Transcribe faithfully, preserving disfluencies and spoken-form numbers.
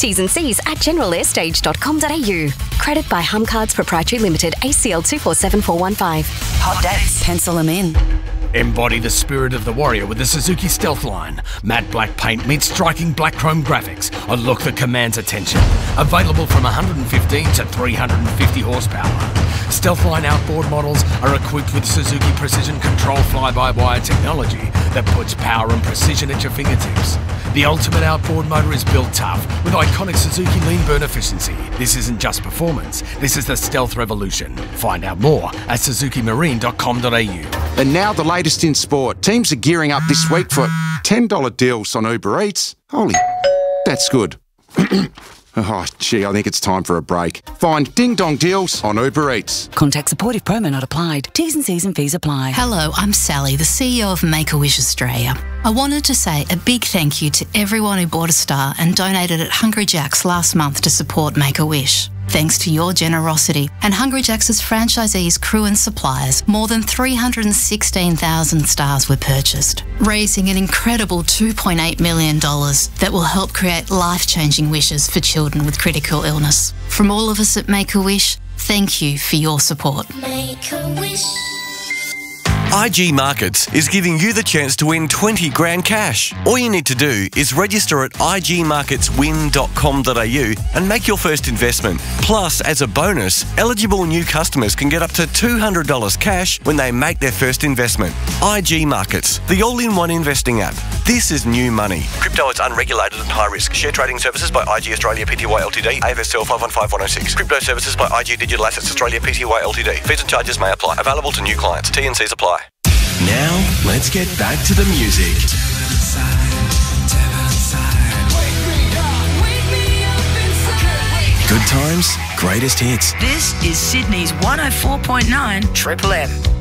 T's and C's at general airstage dot com dot a u. Credit by Hum Cards Proprietary Limited, A C L two four seven four one five. Hot dates. Pencil them in. Embody the spirit of the warrior with the Suzuki Stealth line. Matte black paint meets striking black chrome graphics. A look that commands attention. Available from one hundred fifteen to three hundred fifty horsepower. Stealth line outboard models are equipped with Suzuki Precision Control fly-by-wire technology that puts power and precision at your fingertips. The ultimate outboard motor is built tough with iconic Suzuki lean burn efficiency. This isn't just performance, this is the stealth revolution. Find out more at suzuki marine dot com dot a u. And now the latest in sport. Teams are gearing up this week for ten dollar deals on Uber Eats. Holy, that's good. Oh, gee, I think it's time for a break. Find Ding Dong deals on Uber Eats. Contact support if promo not applied. T's and C's and fees apply. Hello, I'm Sally, the C E O of Make-A-Wish Australia. I wanted to say a big thank you to everyone who bought a star and donated at Hungry Jack's last month to support Make-A-Wish. Thanks to your generosity and Hungry Jack's franchisees, crew and suppliers, more than three hundred sixteen thousand stars were purchased, raising an incredible two point eight million dollars that will help create life-changing wishes for children with critical illness. From all of us at Make-A-Wish, thank you for your support. Make-A-Wish. I G Markets is giving you the chance to win twenty grand cash. All you need to do is register at i g markets win dot com dot a u and make your first investment. Plus, as a bonus, eligible new customers can get up to two hundred dollars cash when they make their first investment. I G Markets, the all-in-one investing app. This is new money. Crypto is unregulated and high risk. Share trading services by I G Australia Pty Ltd, A F S L five one five one oh six. Crypto services by I G Digital Assets Australia Pty Ltd. Fees and charges may apply. Available to new clients. T and Cs apply. Now, let's get back to the music. Good times, greatest hits. This is Sydney's one oh four point nine Triple M.